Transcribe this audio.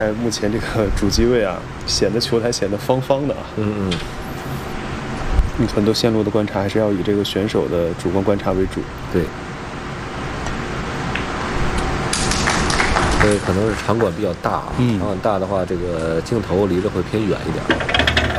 目前这个主机位啊，显得球台显得方方的啊。很多线路的观察还是要以这个选手的主观观察为主。 对。可能是场馆比较大啊，场馆大的话，这个镜头离得会偏远一点。